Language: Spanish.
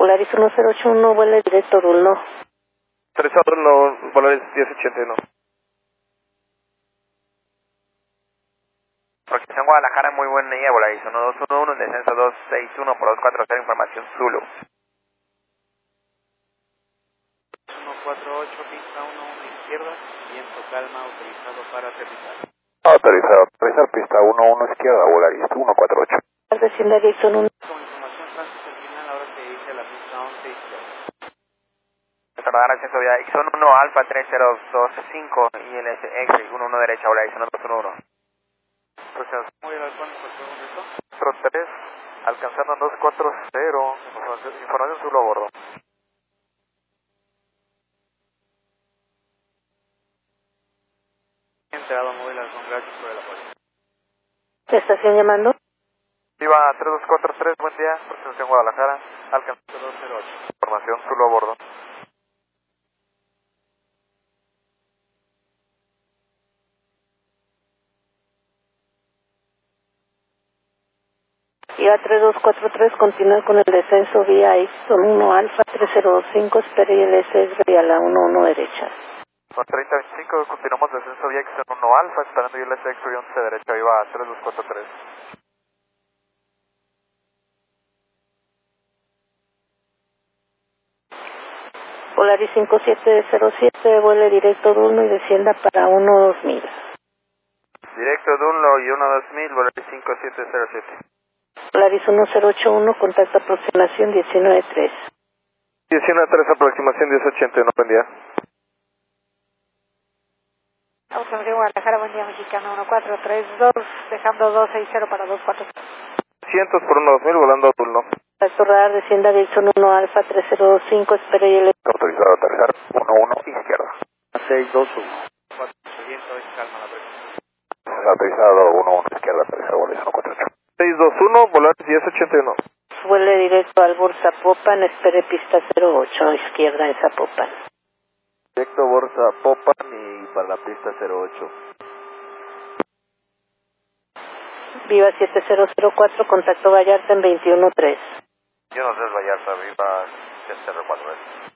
Polaris 1081, vuela directo Dulno. Autorizado Dulno, Polaris 1081. Aproximación Guadalajara, muy buen día, Polaris 1211, descenso 261 por 240, información Zulu. 148, pista 11 izquierda, viento calma, autorizado para aterrizar. Autorizado, aterrizar pista 11 izquierda, Polaris 148. Descienda dirección 1. Con información tránsito terminal, ahora se dirige a la pista 11 izquierda. Radar ascenso vía X1 Alfa 3025 y el X 11 derecha, Polaris 1211. Muy bien, Alfón, por favor, 03, alcanzando 240, información Zulu a bordo. entrado móvil Alfón, gracias por el apoyo. Estación llamando. Viva 3243, buen día, aproximación Guadalajara, alcanzando 208. información Zulu a bordo. Iba 3243, continúa con el descenso vía X1 Alfa 3025, espere y el S vía la 11 derecha. Con 3025, continuamos descenso vía X1 Alfa, esperando ILS X11 derecha, viva 3243. Polaris 5707, vuele directo Dulno y descienda para 12000. Directo Dunlo y 12000, Polaris 5707. Polaris 1081, contacto aproximación 193. 19-3, aproximación 1081, buen día. Automoción Guadalajara, buen día, mexicano 1432, dejando 260 para 24. 200 por 12000, volando a Dunlo. Contacto radar, descienda dirección 1 Alfa 3025, espere y el Autorizado, aterrizar 11 izquierda. 621. 4, viento es calma la presión. Autorizado 11 izquierda, aterrizar Polaris 148. 621, Polaris 1081. vuele directo al Zapopan, espere pista 08, izquierda en Zapopan. Directo Borsa Popan y para la pista 08. Viva 7004, contacto Vallarta en 213. Yo no sé Vallarta, viva 704.